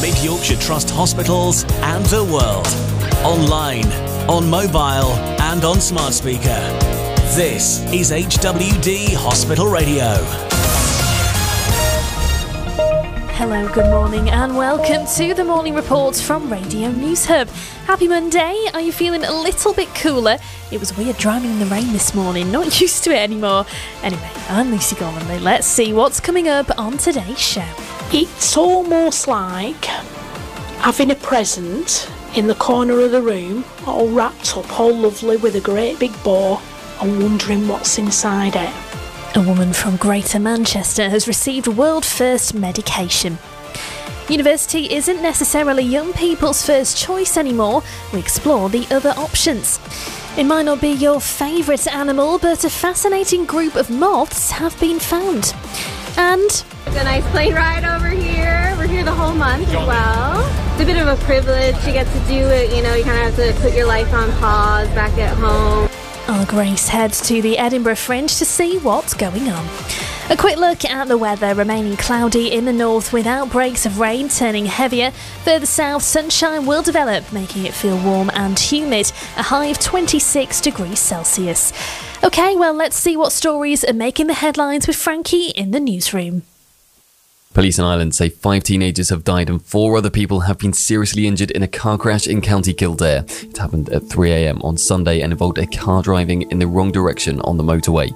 Mid-Yorkshire Trust hospitals and the world. Online, on mobile and on smart speaker. This is HWD Hospital Radio. Hello, good morning and welcome to the Morning Report from Radio News Hub. Happy Monday. Are you feeling a little bit cooler? It was weird driving in the rain this morning. Not used to it anymore. Anyway, I'm Lucy Gormanley. Let's see what's coming up on today's show. It's almost like having a present in the corner of the room, all wrapped up, all lovely with a great big bow, and wondering what's inside it. A woman from Greater Manchester has received world-first medication. University isn't necessarily young people's first choice anymore. We explore the other options. It might not be your favourite animal, but a fascinating group of moths have been found. And it's a nice plane ride over here. We're here the whole month as well. It's a bit of a privilege. You get to do it, you kind of have to put your life on pause back at home. Our Grace heads to the Edinburgh Fringe to see what's going on. A quick look at the weather, remaining cloudy in the north with outbreaks of rain turning heavier. Further south, sunshine will develop, making it feel warm and humid, a high of 26 degrees Celsius. OK, well, let's see what stories are making the headlines with Frankie in the newsroom. Police in Ireland say 5 teenagers have died and 4 other people have been seriously injured in a car crash in County Kildare. It happened at 3 a.m. on Sunday and involved a car driving in the wrong direction on the motorway.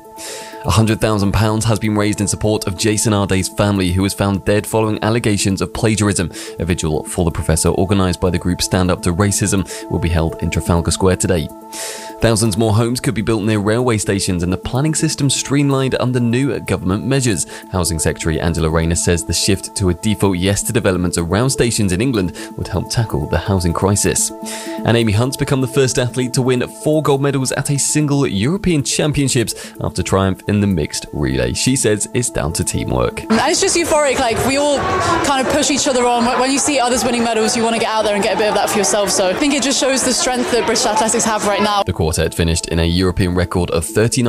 £100,000 has been raised in support of Jason Arday's family, who was found dead following allegations of plagiarism. A vigil for the professor, organised by the group Stand Up to Racism, will be held in Trafalgar Square today. Thousands more homes could be built near railway stations and the planning system streamlined under new government measures. Housing Secretary Angela Rayner says the shift to a default yes to developments around stations in England would help tackle the housing crisis. And Amy Hunt's become the first athlete to win 4 gold medals at a single European Championships after triumph in the mixed relay. She says it's down to teamwork. And it's just euphoric, we all kind of push each other on. When you see others winning medals, you want to get out there and get a bit of that for yourself. So I think it just shows the strength that British athletics have right now. The quartet finished in a European record of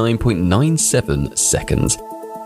39.97 seconds.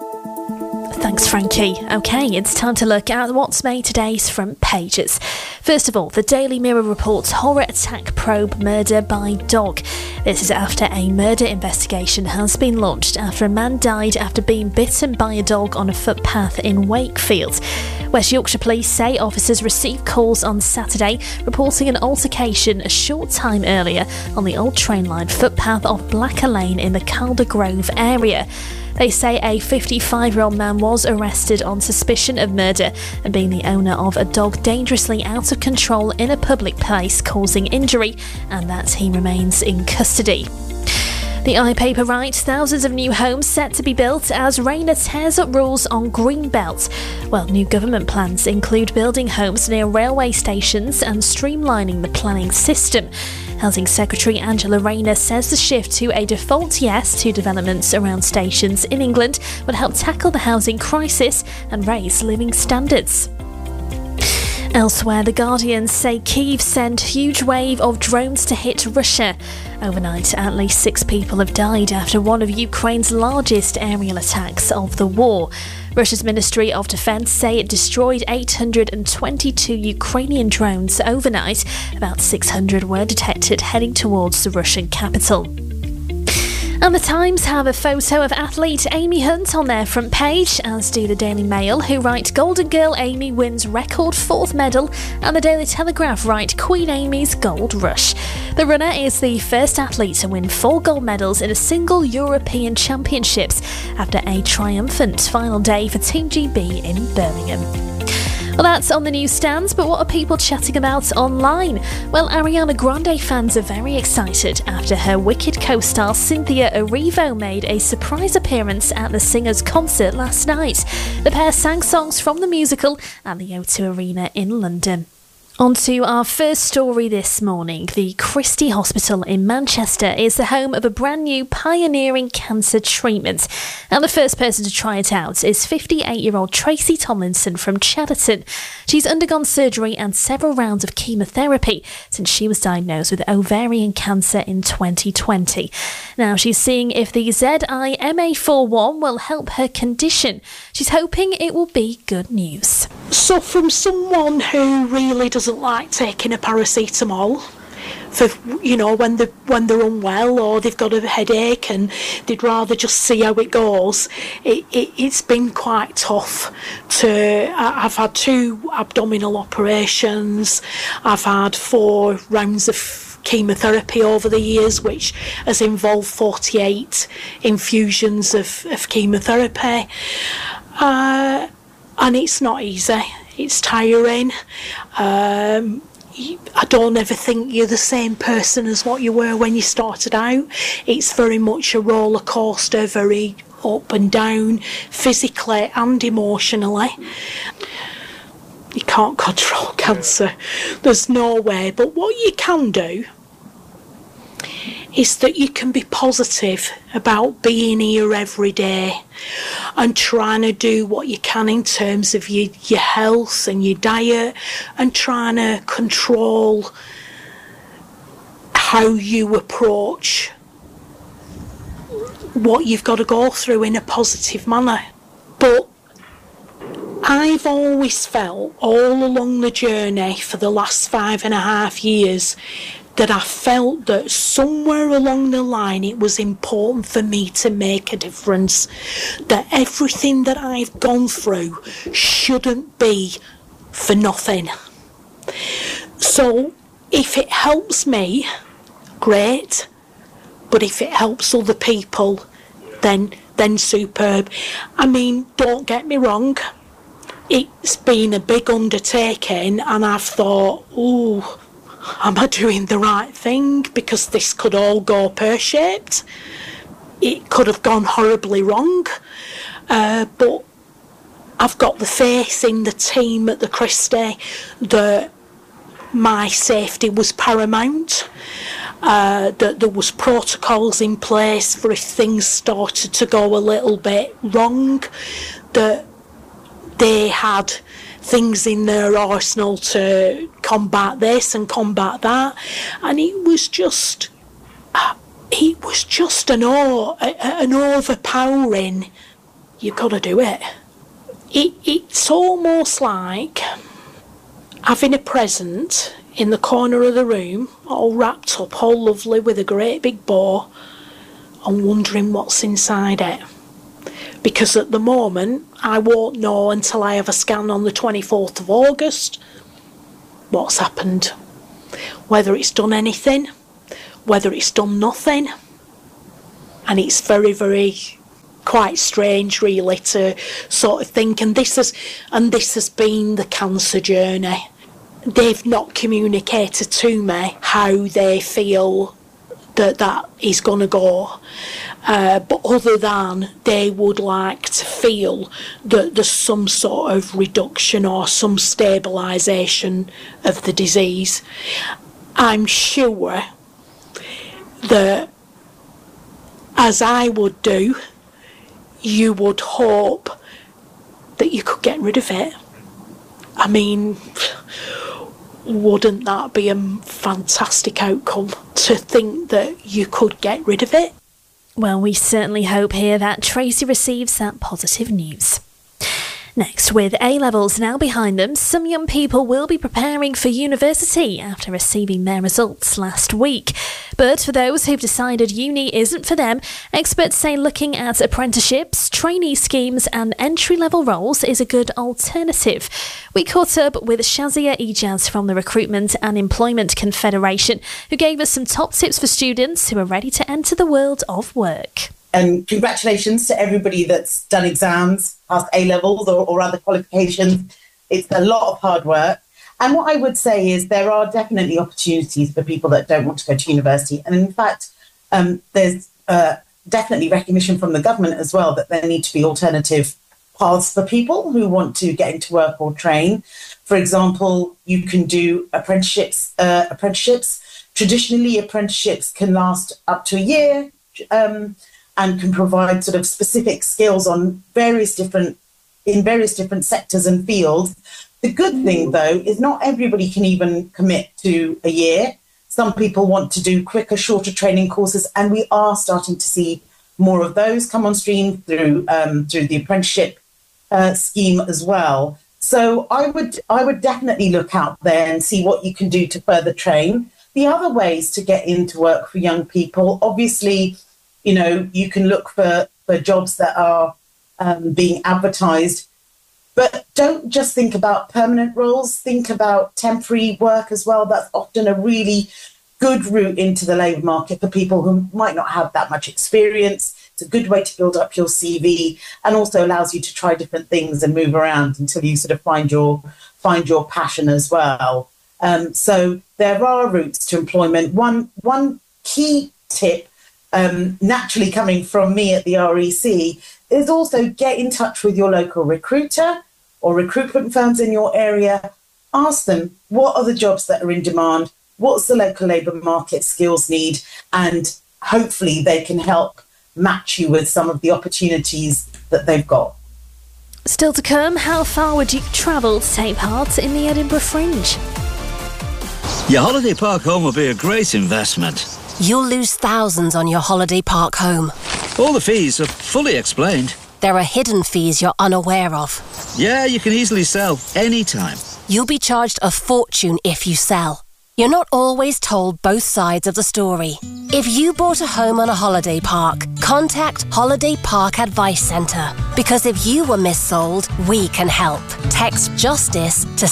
Thanks, Frankie. OK, it's time to look at what's made today's front pages. First of all, the Daily Mirror reports horror attack probe murder by dog. This is after a murder investigation has been launched after a man died after being bitten by a dog on a footpath in Wakefield. West Yorkshire Police say officers received calls on Saturday reporting an altercation a short time earlier on the old train line footpath off Blacker Lane in the Calder Grove area. They say a 55-year-old man was arrested on suspicion of murder and being the owner of a dog dangerously out of control in a public place causing injury, and that he remains in custody. The iPaper writes thousands of new homes set to be built as Rayner tears up rules on Greenbelt. Well, new government plans include building homes near railway stations and streamlining the planning system. Housing Secretary Angela Rayner says the shift to a default yes to developments around stations in England would help tackle the housing crisis and raise living standards. Elsewhere, The Guardian say Kyiv sent huge wave of drones to hit Russia. Overnight, at least 6 people have died after one of Ukraine's largest aerial attacks of the war. Russia's Ministry of Defense say it destroyed 822 Ukrainian drones overnight. About 600 were detected heading towards the Russian capital. And the Times have a photo of athlete Amy Hunt on their front page, as do the Daily Mail, who write Golden Girl Amy wins record 4th medal, and the Daily Telegraph write Queen Amy's gold rush. The runner is the first athlete to win 4 gold medals in a single European Championships after a triumphant final day for Team GB in Birmingham. Well, that's on the newsstands, but what are people chatting about online? Well, Ariana Grande fans are very excited after her Wicked co-star Cynthia Erivo made a surprise appearance at the singer's concert last night. The pair sang songs from the musical at the O2 Arena in London. On to our first story this morning. The Christie Hospital in Manchester is the home of a brand new pioneering cancer treatment. And the first person to try it out is 58-year-old Tracy Tomlinson from Chadderton. She's undergone surgery and several rounds of chemotherapy since she was diagnosed with ovarian cancer in 2020. Now she's seeing if the ZIMA41 will help her condition. She's hoping it will be good news. So from someone who really doesn't like taking a paracetamol for, when they're unwell or they've got a headache and they'd rather just see how it goes, it's been quite tough. I've had 2 abdominal operations, I've had 4 rounds of chemotherapy over the years, which has involved 48 infusions of chemotherapy, and it's not easy. It's tiring. I don't ever think you're the same person as what you were when you started out. It's very much a roller coaster, very up and down, physically and emotionally. You can't control cancer. There's no way. But what you can do is that you can be positive about being here every day and trying to do what you can in terms of your health and your diet, and trying to control how you approach what you've got to go through in a positive manner. But I've always felt all along the journey for the last 5.5 years that I felt that somewhere along the line it was important for me to make a difference, that everything that I've gone through shouldn't be for nothing. So if it helps me, great, but if it helps other people, then superb. I mean, don't get me wrong, it's been a big undertaking, and I've thought, ooh, am I doing the right thing? Because this could all go pear-shaped. It could have gone horribly wrong. But I've got the faith in the team at the Christie that my safety was paramount, that there was protocols in place for if things started to go a little bit wrong, that they had things in their arsenal to combat this and combat that. And it was just an overpowering, you've got to do it. It's almost like having a present in the corner of the room, all wrapped up, all lovely, with a great big bow, and wondering what's inside it. Because at the moment, I won't know until I have a scan on the 24th of August what's happened. Whether it's done anything, whether it's done nothing. And it's very, very quite strange, really, to sort of think. And this has been the cancer journey. They've not communicated to me how they feel that is going to go. But other than they would like to feel that there's some sort of reduction or some stabilisation of the disease. I'm sure that, as I would do, you would hope that you could get rid of it. I mean, wouldn't that be a fantastic outcome, to think that you could get rid of it? Well, we certainly hope here that Tracy receives that positive news. Next, with A-levels now behind them, some young people will be preparing for university after receiving their results last week. But for those who've decided uni isn't for them, experts say looking at apprenticeships, trainee schemes and entry-level roles is a good alternative. We caught up with Shazia Ijaz from the Recruitment and Employment Confederation, who gave us some top tips for students who are ready to enter the world of work. Congratulations to everybody that's done exams, passed A-levels or other qualifications. It's a lot of hard work. And what I would say is there are definitely opportunities for people that don't want to go to university. And in fact, there's definitely recognition from the government as well that there need to be alternative paths for people who want to get into work or train. For example, you can do apprenticeships. Traditionally, apprenticeships can last up to a year and can provide sort of specific skills on various different sectors and fields. The good thing, though, is not everybody can even commit to a year. Some people want to do quicker, shorter training courses, and we are starting to see more of those come on stream through the apprenticeship scheme as well. So I would definitely look out there and see what you can do to further train. The other ways to get into work for young people, obviously, you can look for jobs that are being advertised, but don't just think about permanent roles, think about temporary work as well. That's often a really good route into the labour market for people who might not have that much experience. It's a good way to build up your CV and also allows you to try different things and move around until you sort of find your passion as well. So there are routes to employment. One key tip, naturally coming from me at the REC, is also get in touch with your local recruiter or recruitment firms in your area. Ask them, what are the jobs that are in demand? What's the local labour market skills need? And hopefully they can help match you with some of the opportunities that they've got. Still to come, how far would you travel to take part in the Edinburgh Fringe? Your holiday park home will be a great investment. You'll lose thousands on your holiday park home. All the fees are fully explained. There are hidden fees you're unaware of. Yeah, you can easily sell anytime. You'll be charged a fortune if you sell. You're not always told both sides of the story. If you bought a home on a holiday park, contact Holiday Park Advice Centre. Because if you were missold, we can help. Text JUSTICE to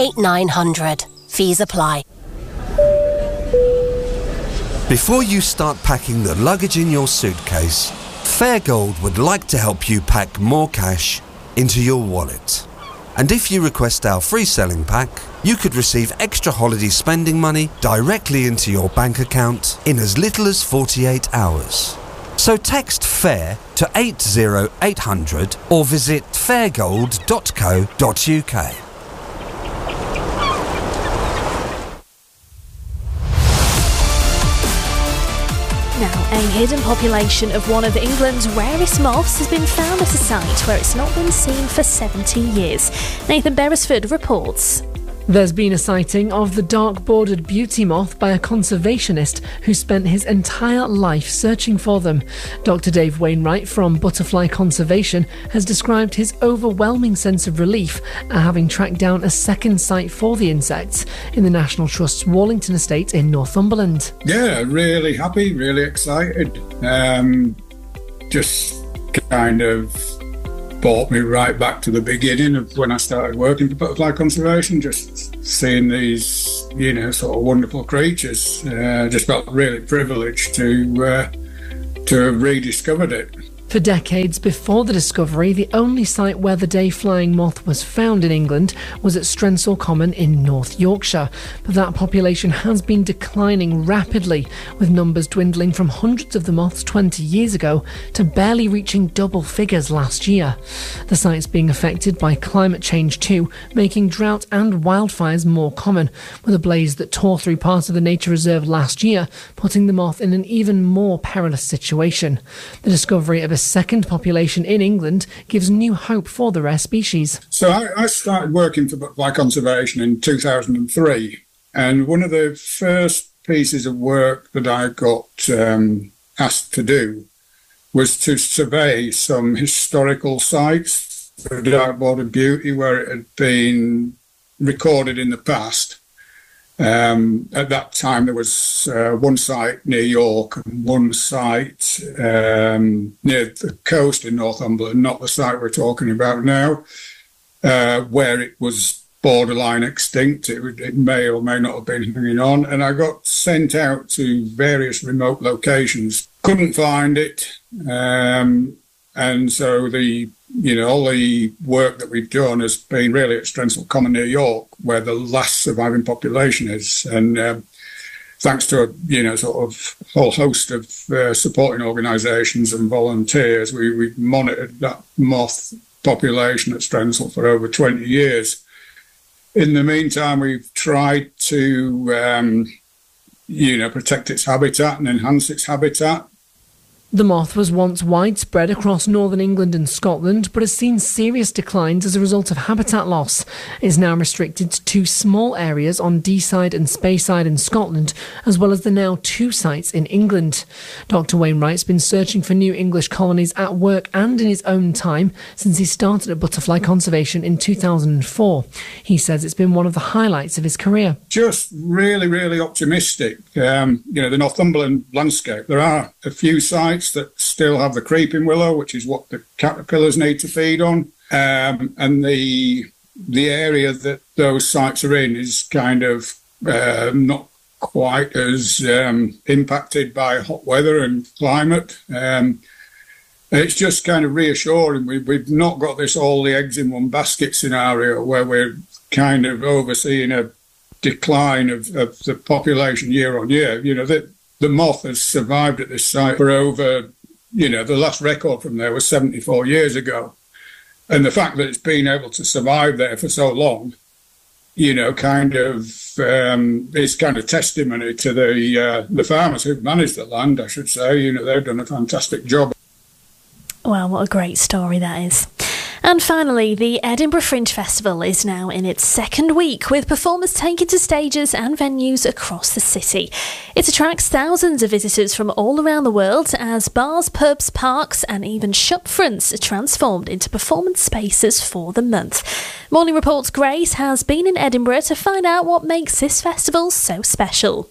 78900. Fees apply. Before you start packing the luggage in your suitcase, Fairgold would like to help you pack more cash into your wallet. And if you request our free selling pack, you could receive extra holiday spending money directly into your bank account in as little as 48 hours. So text FAIR to 80800 or visit fairgold.co.uk. Now, a hidden population of one of England's rarest moths has been found at a site where it's not been seen for 70 years. Nathan Beresford reports. There's been a sighting of the dark-bordered beauty moth by a conservationist who spent his entire life searching for them. Dr. Dave Wainwright from Butterfly Conservation has described his overwhelming sense of relief at having tracked down a second site for the insects in the National Trust's Wallington estate in Northumberland. Yeah, really happy, really excited. Just kind of brought me right back to the beginning of when I started working for Butterfly Conservation, just seeing these, sort of wonderful creatures. Just felt really privileged to have rediscovered it. For decades before the discovery, the only site where the day-flying moth was found in England was at Strensall Common in North Yorkshire. But that population has been declining rapidly, with numbers dwindling from hundreds of the moths 20 years ago to barely reaching double figures last year. The site's being affected by climate change too, making drought and wildfires more common, with a blaze that tore through part of the nature reserve last year, putting the moth in an even more perilous situation. The discovery of a second population in England gives new hope for the rare species. So I started working for Butterfly Conservation in 2003, and one of the first pieces of work that I got asked to do was to survey some historical sites for dark-bordered beauty where it had been recorded in the past. At that time, there was one site near York and one site near the coast in Northumberland, not the site we're talking about now, where it was borderline extinct. It may or may not have been hanging on. And I got sent out to various remote locations. Couldn't find it. And so all the work that we've done has been really at Strensall Common near York, where the last surviving population is. And thanks to a whole host of supporting organisations and volunteers, we monitored that moth population at Strensall for over 20 years. In the meantime, we've tried to, protect its habitat and enhance its habitat. The moth was once widespread across northern England and Scotland, but has seen serious declines as a result of habitat loss. It is now restricted to 2 small areas on Deeside and Speyside in Scotland, as well as the now 2 sites in England. Dr. Wainwright's been searching for new English colonies at work and in his own time since he started at Butterfly Conservation in 2004. He says it's been one of the highlights of his career. Just really, really optimistic. The Northumberland landscape, there are a few sites that still have the creeping willow, which is what the caterpillars need to feed on. And the area that those sites are in is kind of not quite as impacted by hot weather and climate. It's just kind of reassuring. We've not got this all the eggs in one basket scenario where we're kind of overseeing a decline of the population year on year. The moth has survived at this site for over, the last record from there was 74 years ago. And the fact that it's been able to survive there for so long, is kind of testimony to the farmers who've managed the land, I should say. They've done a fantastic job. Well, what a great story that is. And finally, the Edinburgh Fringe Festival is now in its 2nd week, with performers taken to stages and venues across the city. It attracts thousands of visitors from all around the world as bars, pubs, parks and even shop fronts are transformed into performance spaces for the month. Morning Report's Grace has been in Edinburgh to find out what makes this festival so special.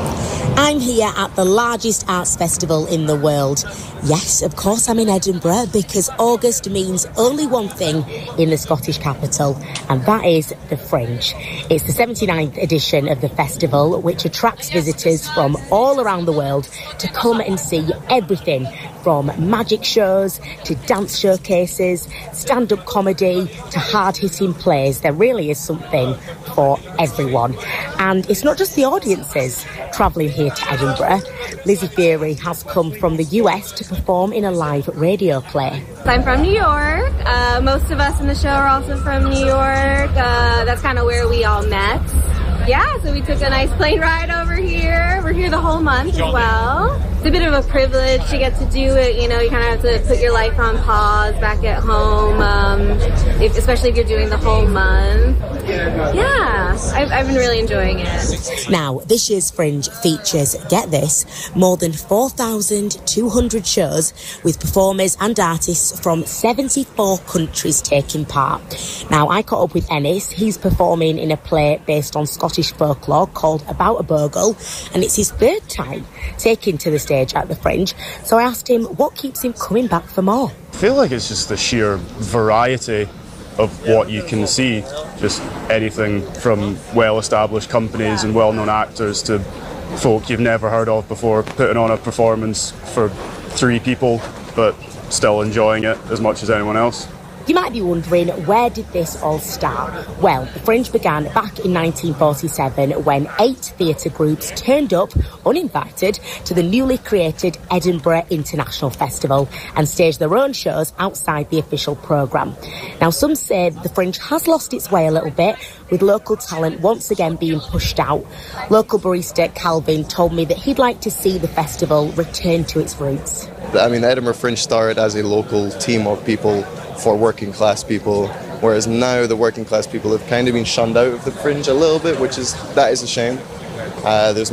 I'm here at the largest arts festival in the world. Yes, of course I'm in Edinburgh because August means only one thing in the Scottish capital, and that is the Fringe. It's the 79th edition of the festival, which attracts visitors from all around the world to come and see everything from magic shows to dance showcases, stand-up comedy to hard-hitting plays. There really is something for everyone. And it's not just the audiences travelling here to Edinburgh. Lizzie Fury has come from the US to perform in a live radio play. I'm from New York. Most of us in the show are also from New York. That's kind of where we all met. Yeah, so we took a nice plane ride over here. We're here the whole month as well. It's a bit of a privilege to get to do it. You kind of have to put your life on pause back at home, especially if you're doing the whole month. Yeah, I've been really enjoying it. Now, this year's Fringe features, get this, more than 4,200 shows with performers and artists from 74 countries taking part. Now, I caught up with Ennis. He's performing in a play based on Scottish folklore called About a Bogle, and it's his 3rd time taking to the stage at the Fringe. So I asked him what keeps him coming back for more. I feel like it's just the sheer variety of what you can see. Just anything from well-established companies and well-known actors to folk you've never heard of before, putting on a performance for 3 people, but still enjoying it as much as anyone else. You might be wondering, where did this all start? Well, the Fringe began back in 1947 when 8 theatre groups turned up, uninvited, to the newly created Edinburgh International Festival and staged their own shows outside the official programme. Now, some say the Fringe has lost its way a little bit, with local talent once again being pushed out. Local barista Calvin told me that he'd like to see the festival return to its roots. I mean, the Edinburgh Fringe started as a local team of people for working class people, whereas now the working class people have kind of been shunned out of the Fringe a little bit, that is a shame. There's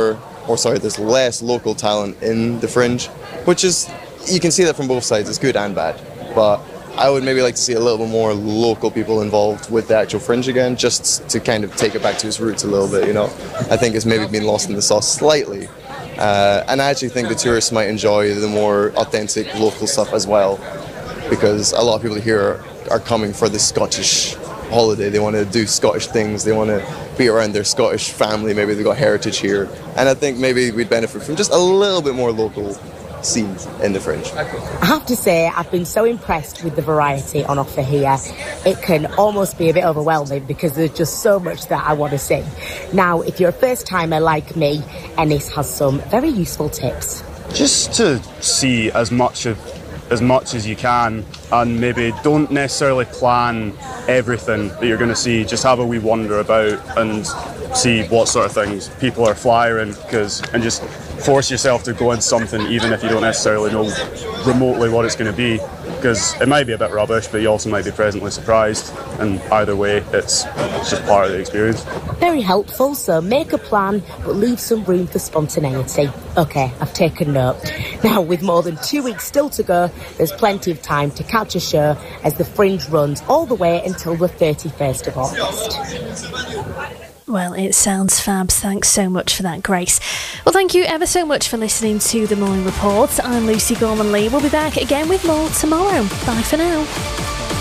less local talent in the Fringe, which is, you can see that from both sides, it's good and bad. But I would maybe like to see a little bit more local people involved with the actual Fringe again, just to kind of take it back to its roots a little bit, I think it's maybe been lost in the sauce slightly. And I actually think the tourists might enjoy the more authentic local stuff as well, because a lot of people here are coming for the Scottish holiday. They want to do Scottish things, they want to be around their Scottish family, maybe they've got heritage here. And I think maybe we'd benefit from just a little bit more local scene in the Fringe. I have to say, I've been so impressed with the variety on offer here. It can almost be a bit overwhelming because there's just so much that I want to see. Now, if you're a first timer like me, Ennis has some very useful tips. Just to see as much of as much as you can, and maybe don't necessarily plan everything that you're going to see. Just have a wee wander about and see what sort of things people are flying, and just force yourself to go into something even if you don't necessarily know remotely what it's going to be, because it might be a bit rubbish, but you also might be pleasantly surprised, and either way it's just part of the experience. Very helpful, so make a plan but leave some room for spontaneity. OK, I've taken note. Now, with more than 2 weeks still to go, there's plenty of time to catch a show as the Fringe runs all the way until the 31st of August. Well, it sounds fab. Thanks so much for that, Grace. Well, thank you ever so much for listening to The Morning Report. I'm Lucy Gorman-Lee. We'll be back again with more tomorrow. Bye for now.